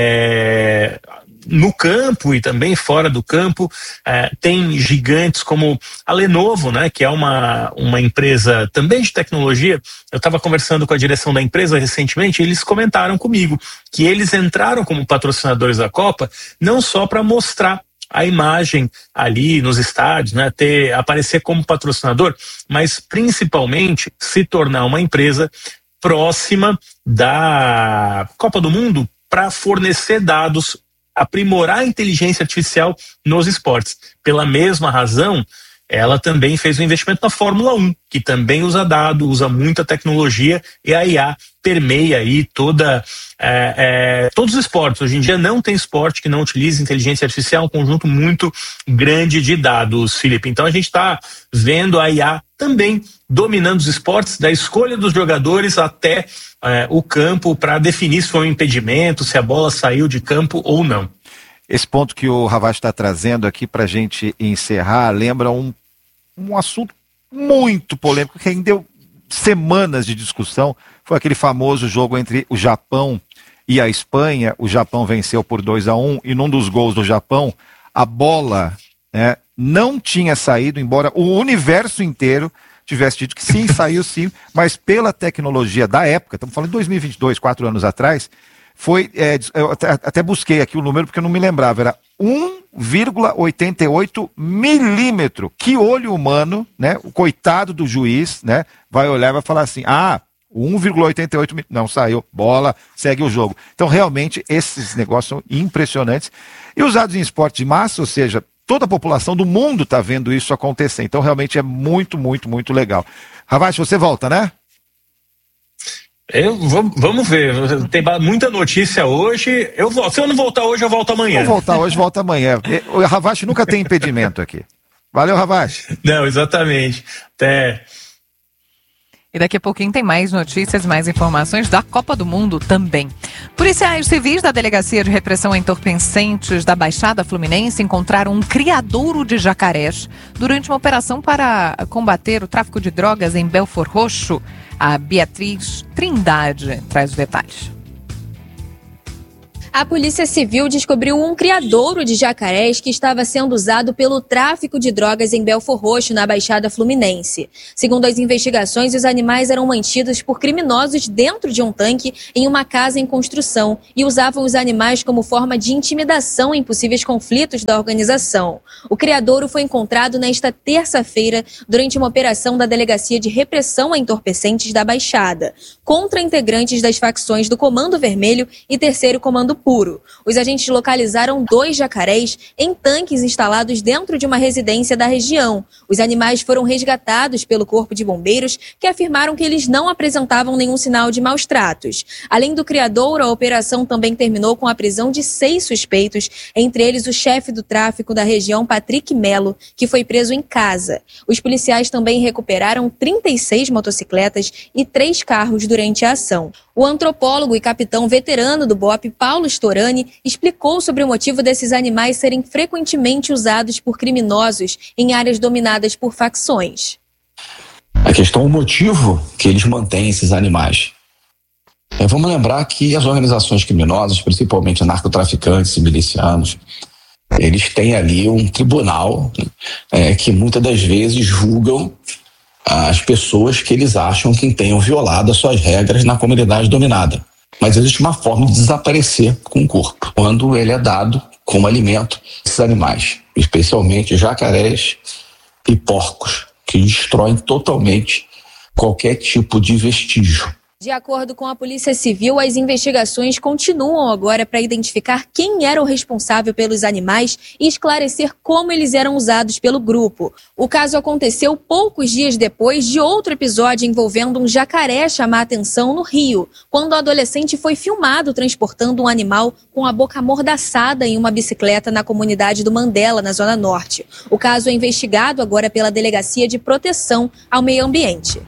no campo e também fora do campo. Tem gigantes como a Lenovo, né, que é uma empresa também de tecnologia. Eu estava conversando com a direção da empresa recentemente e eles comentaram comigo que eles entraram como patrocinadores da Copa não só para mostrar a imagem ali nos estádios, né, aparecer como patrocinador, mas principalmente se tornar uma empresa próxima da Copa do Mundo para fornecer dados, aprimorar a inteligência artificial nos esportes. Pela mesma razão, ela também fez um investimento na Fórmula 1, que também usa dado, usa muita tecnologia, e a IA permeia aí todos os esportes. Hoje em dia não tem esporte que não utilize inteligência artificial, um conjunto muito grande de dados, Felipe. Então a gente está vendo a IA também dominando os esportes, da escolha dos jogadores até o campo, para definir se foi um impedimento, se a bola saiu de campo ou não. Esse ponto que o Ravache está trazendo aqui para a gente encerrar lembra um assunto muito polêmico que rendeu semanas de discussão. Foi aquele famoso jogo entre o Japão e a Espanha. O Japão venceu por 2-1 e num dos gols do Japão a bola, né, não tinha saído, embora o universo inteiro tivesse dito que sim, saiu sim, mas pela tecnologia da época, estamos falando de 2022, 4 anos atrás, foi, eu até busquei aqui o número porque eu não me lembrava, era 1,88 milímetro. Que olho humano, né? O coitado do juiz, né? Vai olhar e vai falar assim, 1,88 milímetro, não saiu, bola, segue o jogo. Então realmente esses negócios são impressionantes. E usados em esporte de massa, ou seja, toda a população do mundo está vendo isso acontecer. Então realmente é muito, muito, muito legal. Ravache, você volta, né? Vamos ver, tem muita notícia hoje. Eu volto. Se eu não voltar hoje, eu volto amanhã. Se não voltar hoje, volta amanhã. O Ravache nunca tem impedimento aqui. Valeu, Ravache. Não, exatamente. Até. E daqui a pouquinho tem mais notícias, mais informações da Copa do Mundo também. Policiais civis da Delegacia de Repressão a Entorpecentes da Baixada Fluminense encontraram um criadouro de jacarés durante uma operação para combater o tráfico de drogas em Belford Roxo. A Beatriz Trindade traz os detalhes. A Polícia Civil descobriu um criadouro de jacarés que estava sendo usado pelo tráfico de drogas em Belford Roxo, na Baixada Fluminense. Segundo as investigações, os animais eram mantidos por criminosos dentro de um tanque em uma casa em construção e usavam os animais como forma de intimidação em possíveis conflitos da organização. O criadouro foi encontrado nesta terça-feira durante uma operação da Delegacia de Repressão a Entorpecentes da Baixada, contra integrantes das facções do Comando Vermelho e Terceiro Comando Puro. Os agentes localizaram 2 jacarés em tanques instalados dentro de uma residência da região. Os animais foram resgatados pelo Corpo de Bombeiros, que afirmaram que eles não apresentavam nenhum sinal de maus tratos. Além do criadouro, a operação também terminou com a prisão de 6 suspeitos, entre eles o chefe do tráfico da região, Patrick Melo, que foi preso em casa. Os policiais também recuperaram 36 motocicletas e 3 carros durante a ação. O antropólogo e capitão veterano do BOPE, Paulo Storani, explicou sobre o motivo desses animais serem frequentemente usados por criminosos em áreas dominadas por facções. A questão, o motivo que eles mantêm esses animais. Vamos lembrar que as organizações criminosas, principalmente narcotraficantes e milicianos, eles têm ali um tribunal que muitas das vezes julgam as pessoas que eles acham que tenham violado as suas regras na comunidade dominada. Mas existe uma forma de desaparecer com o corpo, quando ele é dado como alimento a esses animais, especialmente jacarés e porcos, que destroem totalmente qualquer tipo de vestígio. De acordo com a Polícia Civil, as investigações continuam agora para identificar quem era o responsável pelos animais e esclarecer como eles eram usados pelo grupo. O caso aconteceu poucos dias depois de outro episódio envolvendo um jacaré chamar a atenção no Rio, quando o adolescente foi filmado transportando um animal com a boca amordaçada em uma bicicleta na comunidade do Mandela, na Zona Norte. O caso é investigado agora pela Delegacia de Proteção ao Meio Ambiente.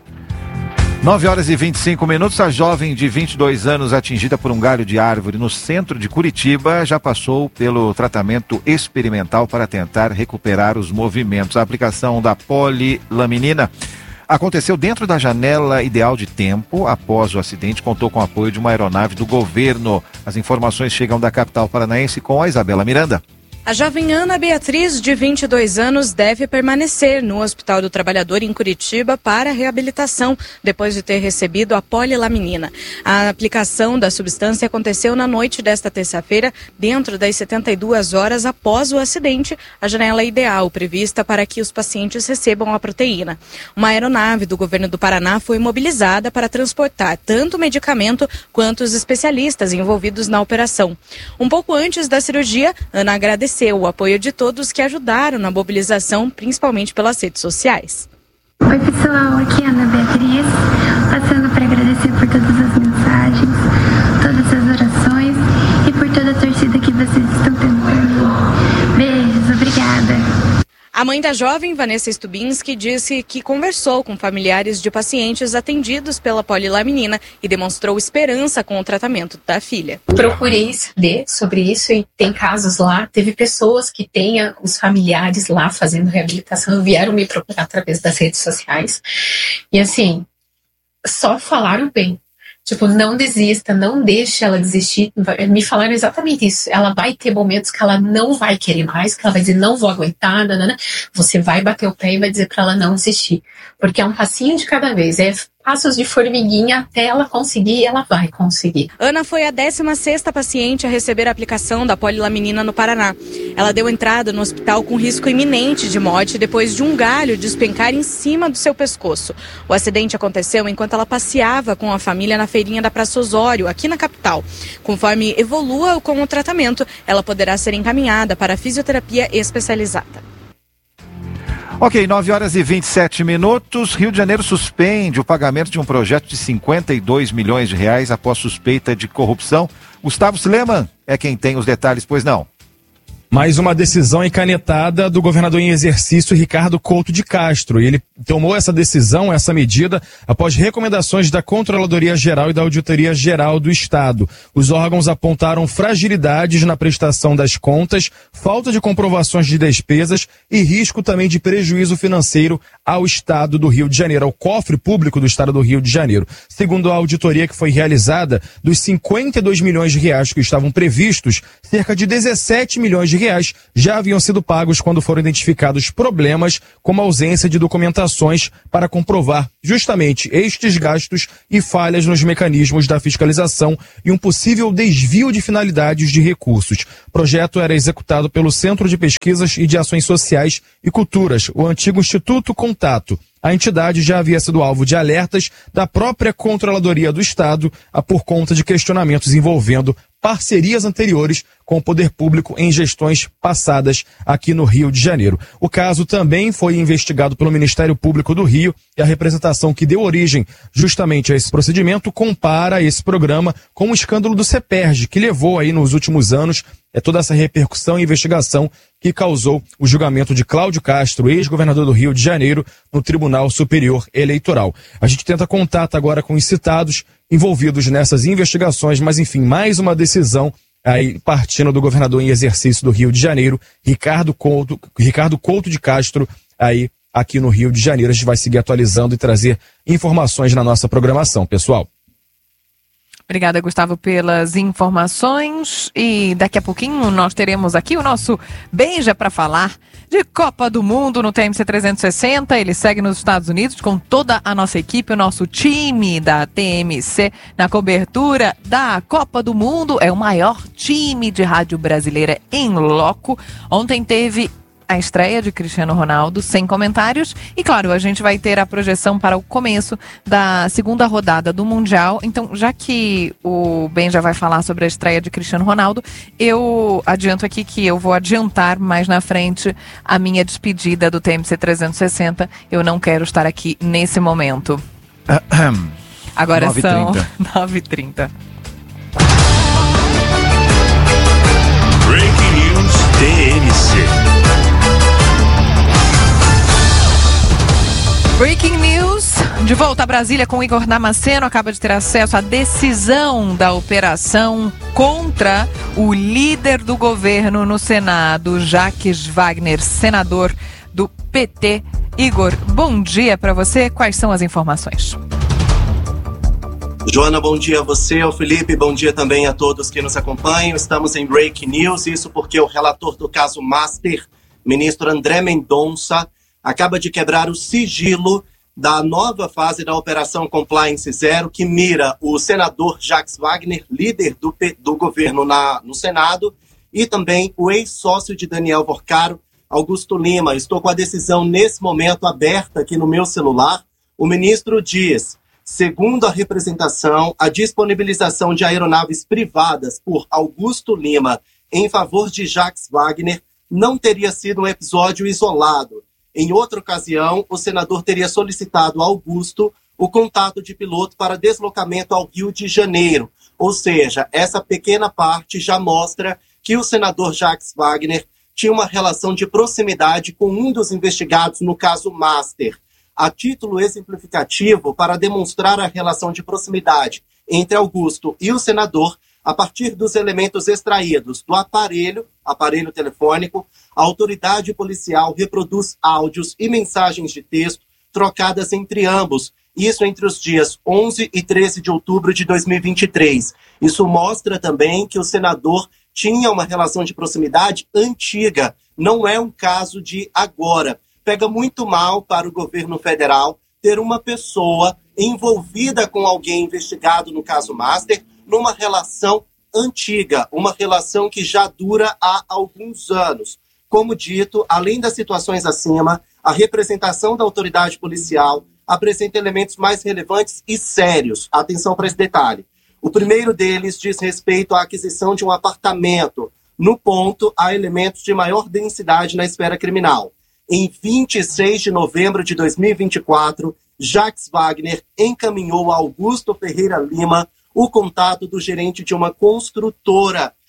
9h25. A jovem de 22 anos atingida por um galho de árvore no centro de Curitiba já passou pelo tratamento experimental para tentar recuperar os movimentos. A aplicação da polilaminina aconteceu dentro da janela ideal de tempo. Após o acidente, contou com o apoio de uma aeronave do governo. As informações chegam da capital paranaense com a Isabela Miranda. A jovem Ana Beatriz, de 22 anos, deve permanecer no Hospital do Trabalhador em Curitiba para reabilitação, depois de ter recebido a polilaminina. A aplicação da substância aconteceu na noite desta terça-feira, dentro das 72 horas após o acidente, a janela ideal prevista para que os pacientes recebam a proteína. Uma aeronave do governo do Paraná foi mobilizada para transportar tanto o medicamento quanto os especialistas envolvidos na operação. Um pouco antes da cirurgia, Ana agradeceu o apoio de todos que ajudaram na mobilização, principalmente pelas redes sociais. Oi pessoal, aqui é a Ana Beatriz, passando para agradecer por todas as mensagens, todas as orações e por toda a torcida que vocês estão tendo por mim. Beijos, obrigada. A mãe da jovem, Vanessa Stubinski, disse que conversou com familiares de pacientes atendidos pela polilaminina e demonstrou esperança com o tratamento da filha. Procurei saber sobre isso e tem casos lá. Teve pessoas que têm os familiares lá fazendo reabilitação, vieram me procurar através das redes sociais. E assim, só falaram bem. Tipo, não desista, não deixe ela desistir. Me falaram exatamente isso. Ela vai ter momentos que ela não vai querer mais, que ela vai dizer, não vou aguentar, nanana. Você vai bater o pé e vai dizer pra ela não desistir. Porque é um passinho de cada vez, é passos de formiguinha até ela conseguir, e ela vai conseguir. Ana foi a 16ª paciente a receber a aplicação da polilaminina no Paraná. Ela deu entrada no hospital com risco iminente de morte depois de um galho despencar em cima do seu pescoço. O acidente aconteceu enquanto ela passeava com a família na feirinha da Praça Osório, aqui na capital. Conforme evolua com o tratamento, ela poderá ser encaminhada para a fisioterapia especializada. Ok, 9h27. Rio de Janeiro suspende o pagamento de um projeto de 52 milhões de reais após suspeita de corrupção. Gustavo Sleman é quem tem os detalhes, pois não? Mais uma decisão encanetada do governador em exercício Ricardo Couto de Castro. Ele tomou essa decisão, essa medida, após recomendações da Controladoria Geral e da Auditoria Geral do Estado. Os órgãos apontaram fragilidades na prestação das contas, falta de comprovações de despesas e risco também de prejuízo financeiro ao Estado do Rio de Janeiro, ao cofre público do Estado do Rio de Janeiro. Segundo a auditoria que foi realizada, dos 52 milhões de reais que estavam previstos, cerca de 17 milhões de reais já haviam sido pagos quando foram identificados problemas como a ausência de documentações para comprovar justamente estes gastos e falhas nos mecanismos da fiscalização e um possível desvio de finalidades de recursos. O projeto era executado pelo Centro de Pesquisas e de Ações Sociais e Culturas, o antigo Instituto Contato. A entidade já havia sido alvo de alertas da própria Controladoria do Estado por conta de questionamentos envolvendo parcerias anteriores com o poder público em gestões passadas aqui no Rio de Janeiro. O caso também foi investigado pelo Ministério Público do Rio e a representação que deu origem justamente a esse procedimento compara esse programa com o escândalo do CEPERJ, que levou aí nos últimos anos toda essa repercussão e investigação que causou o julgamento de Cláudio Castro, ex-governador do Rio de Janeiro, no Tribunal Superior Eleitoral. A gente tenta contato agora com os citados envolvidos nessas investigações, mas enfim, mais uma decisão aí partindo do governador em exercício do Rio de Janeiro, Ricardo Couto de Castro, aí aqui no Rio de Janeiro. A gente vai seguir atualizando e trazer informações na nossa programação, pessoal. Obrigada, Gustavo, pelas informações. E daqui a pouquinho nós teremos aqui o nosso Benja para falar de Copa do Mundo no TMC 360. Ele segue nos Estados Unidos com toda a nossa equipe, o nosso time da TMC na cobertura da Copa do Mundo. É o maior time de rádio brasileira em loco. Ontem teve a estreia de Cristiano Ronaldo, sem comentários. E claro, a gente vai ter a projeção para o começo da segunda rodada do Mundial. Então, já que o Ben já vai falar sobre a estreia de Cristiano Ronaldo, eu adianto aqui que eu vou adiantar mais na frente a minha despedida do TMC 360. Eu não quero estar aqui nesse momento. Agora 9h30. São 9h30. Breaking News TMC. Breaking News, de volta a Brasília com Igor Damasceno, acaba de ter acesso à decisão da operação contra o líder do governo no Senado, Jacques Wagner, senador do PT. Igor, bom dia para você, quais são as informações? Joana, bom dia a você, ao Felipe, bom dia também a todos que nos acompanham. Estamos em Breaking News, isso porque o relator do caso Master, ministro André Mendonça, acaba de quebrar o sigilo da nova fase da Operação Compliance Zero, que mira o senador Jacques Wagner, líder do governo no Senado, e também o ex-sócio de Daniel Porcaro, Augusto Lima. Estou com a decisão nesse momento aberta aqui no meu celular. O ministro diz, segundo a representação, a disponibilização de aeronaves privadas por Augusto Lima em favor de Jacques Wagner não teria sido um episódio isolado. Em outra ocasião, o senador teria solicitado a Augusto o contato de piloto para deslocamento ao Rio de Janeiro. Ou seja, essa pequena parte já mostra que o senador Jacques Wagner tinha uma relação de proximidade com um dos investigados no caso Master. A título exemplificativo, para demonstrar a relação de proximidade entre Augusto e o senador, a partir dos elementos extraídos do aparelho telefônico, a autoridade policial reproduz áudios e mensagens de texto trocadas entre ambos, isso entre os dias 11 e 13 de outubro de 2023. Isso mostra também que o senador tinha uma relação de proximidade antiga, não é um caso de agora. Pega muito mal para o governo federal ter uma pessoa envolvida com alguém investigado no caso Master, numa relação antiga, uma relação que já dura há alguns anos. Como dito, além das situações acima, a representação da autoridade policial apresenta elementos mais relevantes e sérios. Atenção para esse detalhe. O primeiro deles diz respeito à aquisição de um apartamento. No ponto, há elementos de maior densidade na esfera criminal. Em 26 de novembro de 2024, Jacques Wagner encaminhou a Augusto Ferreira Lima o contato do gerente de uma construtora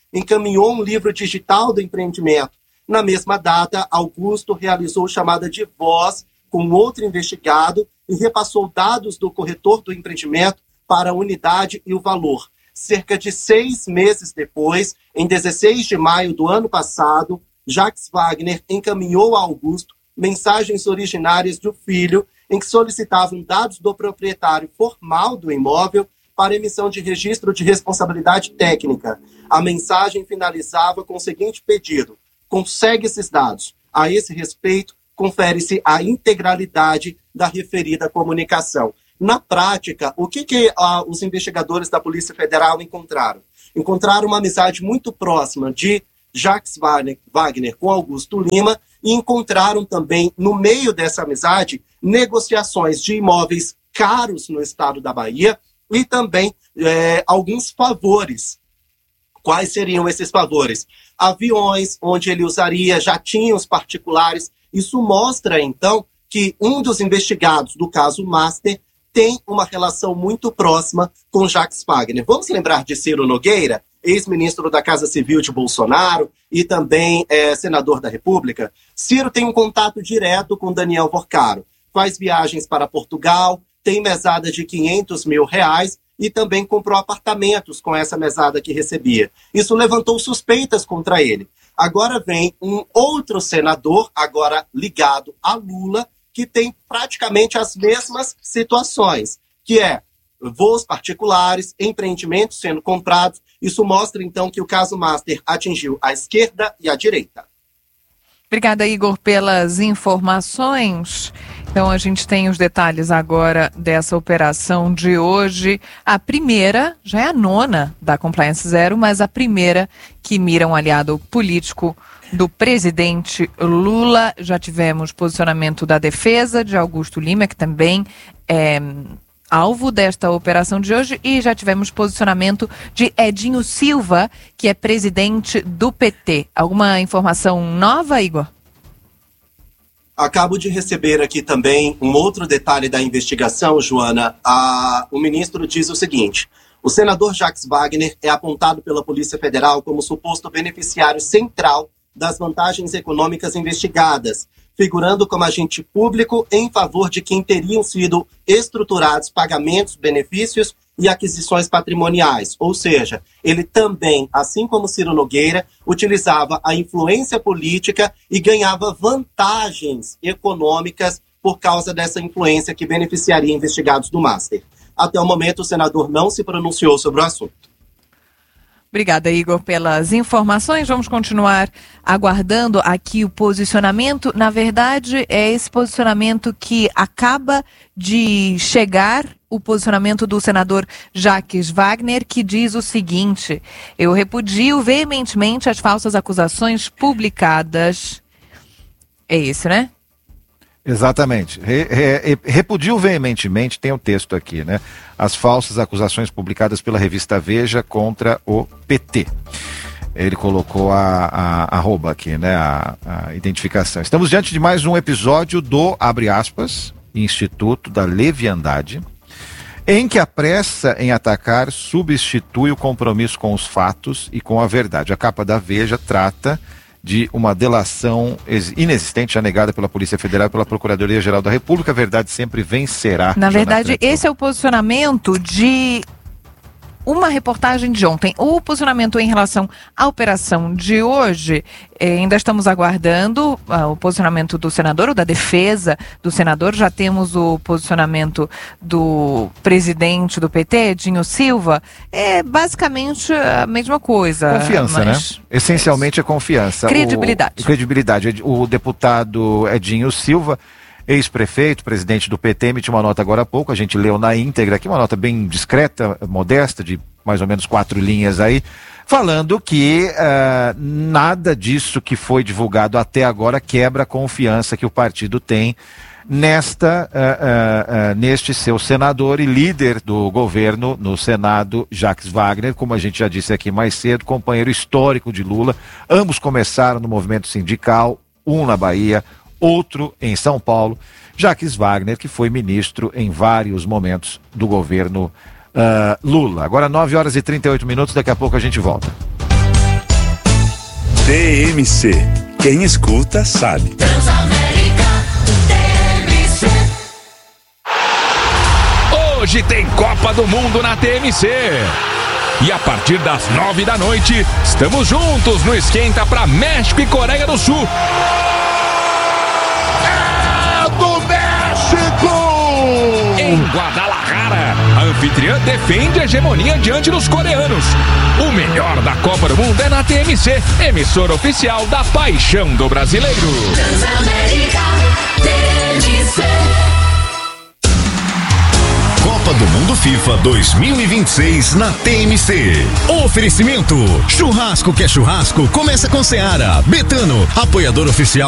encaminhou um livro digital do empreendimento. Na mesma data, Augusto realizou chamada de voz com outro investigado e repassou dados do corretor do empreendimento para a unidade e o valor. Cerca de 6 meses depois, em 16 de maio do ano passado, Jacques Wagner encaminhou a Augusto mensagens originárias do filho em que solicitavam dados do proprietário formal do imóvel para emissão de registro de responsabilidade técnica. A mensagem finalizava com o seguinte pedido: consegue esses dados. A esse respeito, confere-se a integralidade da referida comunicação. Na prática, o que os investigadores da Polícia Federal encontraram? Encontraram uma amizade muito próxima de Jacques Wagner com Augusto Lima e encontraram também, no meio dessa amizade, negociações de imóveis caros no estado da Bahia e também alguns favores. Quais seriam esses favores? Aviões, onde ele usaria jatinhos particulares. Isso mostra, então, que um dos investigados do caso Master tem uma relação muito próxima com Jacques Wagner. Vamos lembrar de Ciro Nogueira, ex-ministro da Casa Civil de Bolsonaro e também senador da República? Ciro tem um contato direto com Daniel Vorcaro. Faz viagens para Portugal, tem mesada de R$500 mil e também comprou apartamentos com essa mesada que recebia. Isso levantou suspeitas contra ele. Agora vem um outro senador, agora ligado a Lula, que tem praticamente as mesmas situações, que é voos particulares, empreendimentos sendo comprados. Isso mostra, então, que o caso Master atingiu a esquerda e a direita. Obrigada, Igor, pelas informações. Então, a gente tem os detalhes agora dessa operação de hoje. A primeira, já é a nona da Compliance Zero, mas a primeira que mira um aliado político do presidente Lula. Já tivemos posicionamento da defesa de Augusto Lima, que também é alvo desta operação de hoje, e já tivemos posicionamento de Edinho Silva, que é presidente do PT. Alguma informação nova, Igor? Acabo de receber aqui também um outro detalhe da investigação, Joana. O ministro diz o seguinte: o senador Jacques Wagner é apontado pela Polícia Federal como suposto beneficiário central das vantagens econômicas investigadas, figurando como agente público em favor de quem teriam sido estruturados pagamentos, benefícios e aquisições patrimoniais. Ou seja, ele também, assim como Ciro Nogueira, utilizava a influência política e ganhava vantagens econômicas por causa dessa influência que beneficiaria investigados do Master. Até o momento, o senador não se pronunciou sobre o assunto. Obrigada, Igor, pelas informações. Vamos continuar aguardando aqui o posicionamento. Na verdade, é esse posicionamento que acaba de chegar, o posicionamento do senador Jacques Wagner, que diz o seguinte: eu repudio veementemente as falsas acusações publicadas. É isso, né? Exatamente. Repudio veementemente, tem o texto aqui, né? As falsas acusações publicadas pela revista Veja contra o PT. Ele colocou a arroba aqui, né? A identificação. Estamos diante de mais um episódio do, abre aspas, Instituto da Leviandade, em que a pressa em atacar substitui o compromisso com os fatos e com a verdade. A capa da Veja trata de uma delação inexistente, já negada pela Polícia Federal e pela Procuradoria-Geral da República. A verdade sempre vencerá. Na verdade, esse é o posicionamento de uma reportagem de ontem. O posicionamento em relação à operação de hoje, ainda estamos aguardando o posicionamento do senador, ou da defesa do senador. Já temos o posicionamento do presidente do PT, Edinho Silva. É basicamente a mesma coisa. Confiança, né? Essencialmente é confiança. Credibilidade. Credibilidade. O deputado Edinho Silva, ex-prefeito, presidente do PT, emitiu uma nota agora há pouco, a gente leu na íntegra aqui, uma nota bem discreta, modesta, de mais ou menos 4 linhas aí, falando que nada disso que foi divulgado até agora quebra a confiança que o partido tem neste seu senador e líder do governo no Senado, Jacques Wagner, como a gente já disse aqui mais cedo, companheiro histórico de Lula. Ambos começaram no movimento sindical, um na Bahia, outro em São Paulo. Jacques Wagner, que foi ministro em vários momentos do governo Lula. Agora 9 horas e 38 minutos, daqui a pouco a gente volta. TMC. Quem escuta sabe. Hoje tem Copa do Mundo na TMC. E a partir das 9 da noite, estamos juntos no Esquenta para México e Coreia do Sul. É do México! Em Guadalajara, a anfitriã defende a hegemonia diante dos coreanos. O melhor da Copa do Mundo é na TMC, emissora oficial da paixão do brasileiro. Transamérica, TMC. Copa do Mundo FIFA 2026 na TMC. Oferecimento: churrasco que é churrasco, começa com Seara. Betano, apoiador oficial